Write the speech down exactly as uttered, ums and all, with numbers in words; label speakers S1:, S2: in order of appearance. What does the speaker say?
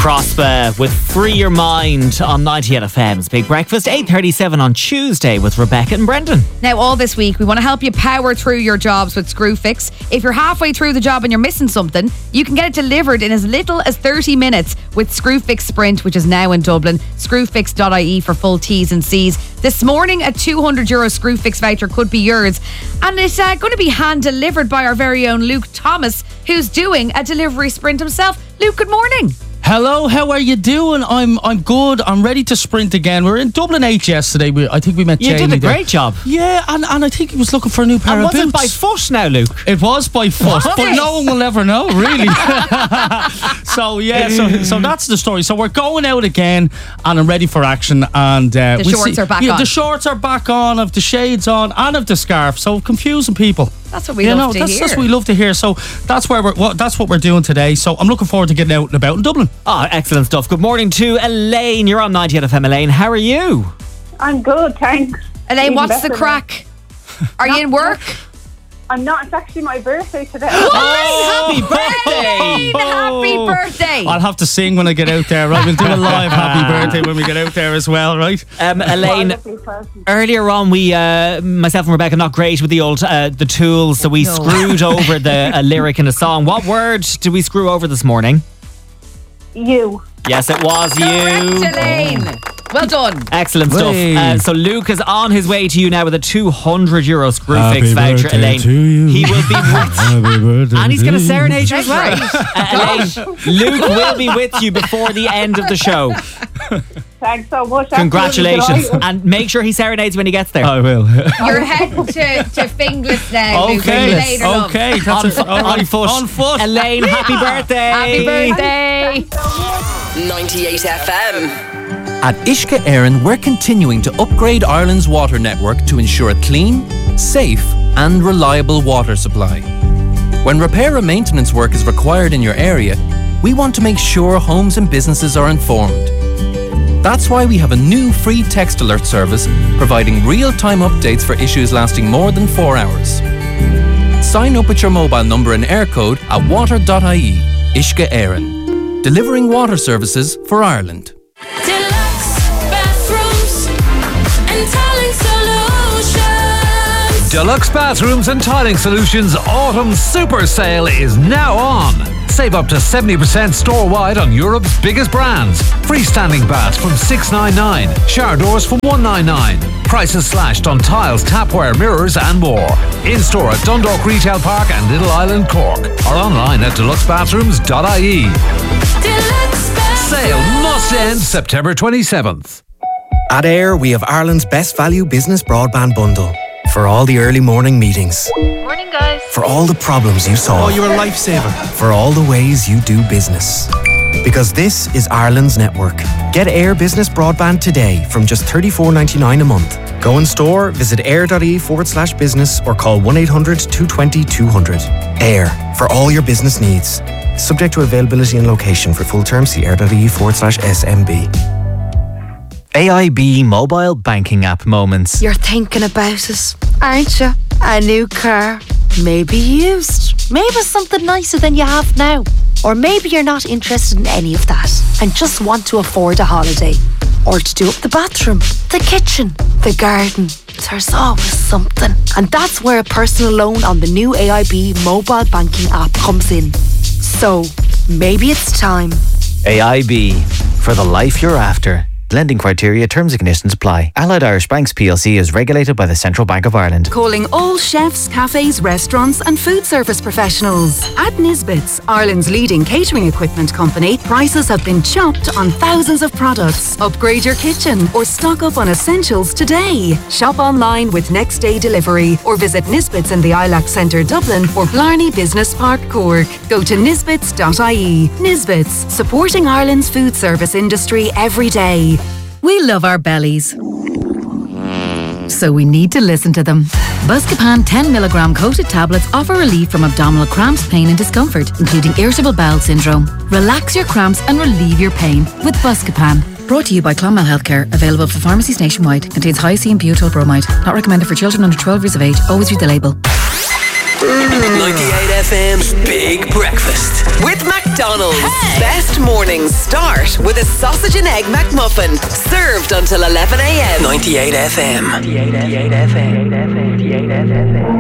S1: Prosper with Free Your Mind on ninety-eight F M's Big Breakfast, eight thirty-seven on Tuesday with Rebecca and Brendan.
S2: Now, all this week, we want to help you power through your jobs with Screwfix. If you're halfway through the job and you're missing something, you can get it delivered in as little as thirty minutes with Screwfix Sprint, which is now in Dublin. Screwfix dot I E for full T's and C's. This morning, a two hundred euro Screwfix voucher could be yours. And it's uh, going to be hand-delivered by our very own Luke Thomas, who's doing a delivery sprint himself. Luke, good morning.
S3: Hello, how are you doing? I'm I'm good. I'm ready to sprint again. We were in Dublin H yesterday. We, I think we met
S1: You
S3: Jamie
S1: did a
S3: there.
S1: great job.
S3: Yeah, and, and I think he was looking for a new pair
S1: And
S3: of
S1: was
S3: boots.
S1: it by foot now, Luke?
S3: It was by foot, but
S2: it?
S3: no one will ever know, really. so yeah, so so that's the story. So we're going out again, and I'm ready for action. And uh,
S2: The
S3: we'll
S2: shorts
S3: see.
S2: are back
S3: yeah,
S2: on.
S3: The shorts are back on. Of the shades on, and of the scarf. So confusing people.
S2: That's what we
S3: you
S2: love
S3: know,
S2: to
S3: that's,
S2: hear.
S3: That's what we love to hear. So that's where we're. What, that's what we're doing today. So I'm looking forward to getting out and about in Dublin.
S1: Oh, excellent stuff. Good morning to Elaine. You're on ninety-eight F M. Elaine, how are you?
S4: I'm good, thanks.
S2: Elaine,
S4: Even
S2: what's the
S4: better
S2: crack? Are you in work?
S4: I'm not. It's actually my birthday today.
S1: Happy birthday!
S2: Happy birthday!
S3: I'll have to sing when I get out there, right? We'll do a live happy birthday when we get out there as well, right?
S1: Um, Elaine,
S4: What a lovely person.
S1: earlier on, we, uh, myself and Rebecca, not great with the old uh, the tools, so we
S2: No.
S1: screwed over the a lyric in a song. What word did we screw over this morning?
S4: You.
S1: Yes, it was
S2: Correct,
S1: you.
S2: Elaine. Well done.
S1: Excellent stuff.
S3: Hey.
S1: Uh, so Luke is on his way to you now with a two hundred euro Screwfix
S3: Happy
S1: voucher,
S3: birthday
S1: Elaine.
S3: to you.
S1: He will be with
S3: Happy birthday.
S1: and he's going to serenade you
S2: That's
S1: as well.
S2: right.
S1: Uh, Elaine, Luke will be with you before the end of the show.
S4: Thanks so much.
S1: Congratulations.
S4: Absolutely delighted.
S1: And make sure he serenades when he gets there.
S3: I will.
S2: You're heading to, to Finglas now, Luke.
S3: Okay,
S2: Later, love.
S3: okay.
S1: on,
S3: That's
S1: fo-
S3: all right.
S1: on foot.
S3: On foot.
S1: Elaine, happy birthday.
S2: Happy birthday.
S5: ninety-eight F M.
S6: At Ishka Éireann, we're continuing to upgrade Ireland's water network to ensure a clean, safe and reliable water supply. When repair and maintenance work is required in your area, we want to make sure homes and businesses are informed. That's why we have a new free text alert service providing real-time updates for issues lasting more than four hours. Sign up with your mobile number and air code at water dot I E. Ishka Éireann, delivering water services for Ireland.
S7: Deluxe bathrooms and tiling solutions.
S8: Deluxe Bathrooms and Tiling Solutions Autumn Super Sale is now on. Save up to seventy percent store-wide on Europe's biggest brands. Freestanding baths from six ninety-nine, shower doors from one ninety-nine. Prices slashed on tiles, tapware, mirrors and more. In-store at Dundalk Retail Park and Little Island, Cork. Or online at deluxe bathrooms dot I E.
S7: Deluxe bathrooms.
S8: Sale must end September twenty-seventh.
S9: At Air, we have Ireland's best value business broadband bundle. For all the early morning meetings.
S7: Morning, guys.
S9: For all the problems you solve.
S10: Oh, you're a lifesaver.
S9: For all the ways you do business. Because this is Ireland's network. Get Air Business Broadband today from just thirty-four ninety-nine a month. Go in store, visit air.ie forward slash business or call one eight hundred two two zero two hundred. Air, for all your business needs. Subject to availability and location. For full terms, see air.ie forward slash SMB.
S1: A I B mobile banking app moments.
S11: You're thinking about it, aren't you? A new car, maybe used, maybe something nicer than you have now. Or maybe you're not interested in any of that and just want to afford a holiday. Or to do up the bathroom, the kitchen, the garden. There's always something. And that's where a personal loan on the new A I B mobile banking app comes in. So, maybe it's time.
S12: A I B, for the life you're after. Lending criteria, terms and conditions apply. Allied Irish Banks P L C is regulated by the Central Bank of Ireland.
S13: Calling all chefs, cafes, restaurants and food service professionals. At Nisbets, Ireland's leading catering equipment company, prices have been chopped on thousands of products. Upgrade your kitchen or stock up on essentials today. Shop online with next day delivery or visit Nisbets in the I L A C Centre Dublin or Blarney Business Park Cork. Go to nisbets dot I E. Nisbets, supporting Ireland's food service industry every day.
S14: We love our bellies, so we need to listen to them. Buscopan ten milligram coated tablets offer relief from abdominal cramps, pain and discomfort, including irritable bowel syndrome. Relax your cramps and relieve your pain with Buscopan. Brought to you by Clonmel Healthcare. Available for pharmacies nationwide. Contains high C and butyl bromide. Not recommended for children under twelve years of age. Always read the label.
S5: ninety-eight F M's Big Breakfast with McDonald's. Best mornings start with a sausage and egg McMuffin, served until eleven a.m. ninety-eight F M.